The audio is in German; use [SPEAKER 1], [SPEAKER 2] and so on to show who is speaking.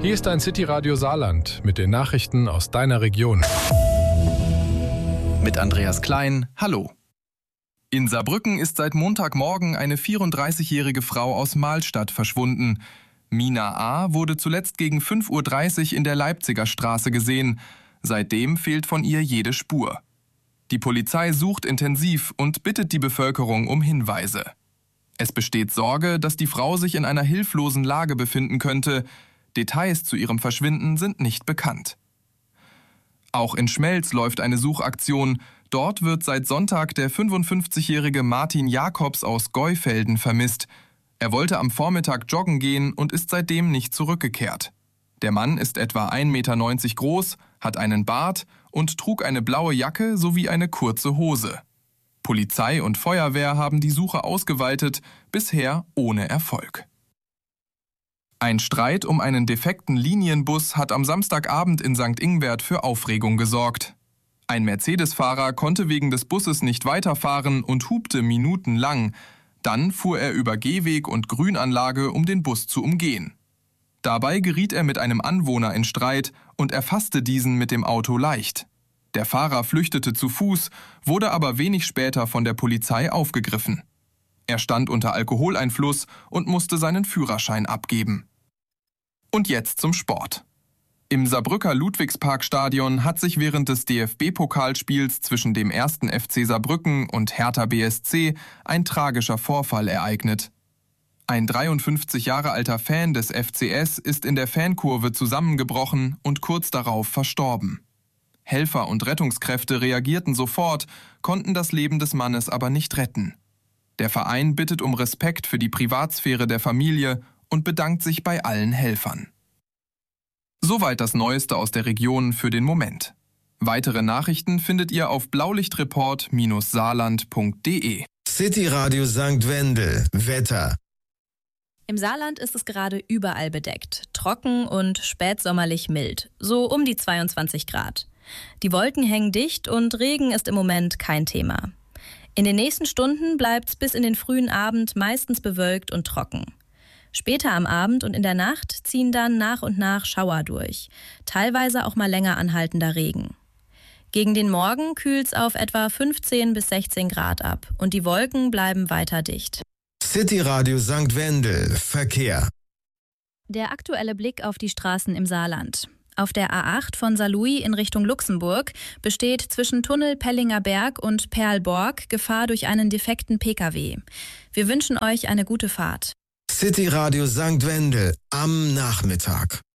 [SPEAKER 1] Hier ist ein City-Radio Saarland mit den Nachrichten aus deiner Region.
[SPEAKER 2] Mit Andreas Klein, hallo. In Saarbrücken ist seit Montagmorgen eine 34-jährige Frau aus Mahlstadt verschwunden. Mina A. wurde zuletzt gegen 5:30 Uhr in der Leipziger Straße gesehen. Seitdem fehlt von ihr jede Spur. Die Polizei sucht intensiv und bittet die Bevölkerung um Hinweise. Es besteht Sorge, dass die Frau sich in einer hilflosen Lage befinden könnte. Details zu ihrem Verschwinden sind nicht bekannt. Auch in Schmelz läuft eine Suchaktion. Dort wird seit Sonntag der 55-jährige Martin Jakobs aus Geufelden vermisst. Er wollte am Vormittag joggen gehen und ist seitdem nicht zurückgekehrt. Der Mann ist etwa 1,90 Meter groß, hat einen Bart und trug eine blaue Jacke sowie eine kurze Hose. Polizei und Feuerwehr haben die Suche ausgeweitet, bisher ohne Erfolg. Ein Streit um einen defekten Linienbus hat am Samstagabend in St. Ingbert für Aufregung gesorgt. Ein Mercedes-Fahrer konnte wegen des Busses nicht weiterfahren und hupte minutenlang. Dann fuhr er über Gehweg und Grünanlage, um den Bus zu umgehen. Dabei geriet er mit einem Anwohner in Streit und erfasste diesen mit dem Auto leicht. Der Fahrer flüchtete zu Fuß, wurde aber wenig später von der Polizei aufgegriffen. Er stand unter Alkoholeinfluss und musste seinen Führerschein abgeben. Und jetzt zum Sport. Im Saarbrücker Ludwigsparkstadion hat sich während des DFB-Pokalspiels zwischen dem 1. FC Saarbrücken und Hertha BSC ein tragischer Vorfall ereignet. Ein 53 Jahre alter Fan des FCS ist in der Fankurve zusammengebrochen und kurz darauf verstorben. Helfer und Rettungskräfte reagierten sofort, konnten das Leben des Mannes aber nicht retten. Der Verein bittet um Respekt für die Privatsphäre der Familie und bedankt sich bei allen Helfern. Soweit das Neueste aus der Region für den Moment. Weitere Nachrichten findet ihr auf blaulichtreport-saarland.de.
[SPEAKER 3] City Radio St. Wendel. Wetter.
[SPEAKER 4] Im Saarland ist es gerade überall bedeckt, trocken und spätsommerlich mild, so um die 22 Grad. Die Wolken hängen dicht und Regen ist im Moment kein Thema. In den nächsten Stunden bleibt es bis in den frühen Abend meistens bewölkt und trocken. Später am Abend und in der Nacht ziehen dann nach und nach Schauer durch, teilweise auch mal länger anhaltender Regen. Gegen den Morgen kühlt's auf etwa 15 bis 16 Grad ab und die Wolken bleiben weiter dicht.
[SPEAKER 3] City Radio St. Wendel. Verkehr.
[SPEAKER 4] Der aktuelle Blick auf die Straßen im Saarland. Auf der A8 von Saarlouis in Richtung Luxemburg besteht zwischen Tunnel Pellinger Berg und Perlborg Gefahr durch einen defekten Pkw. Wir wünschen euch eine gute Fahrt.
[SPEAKER 3] City Radio St. Wendel am Nachmittag.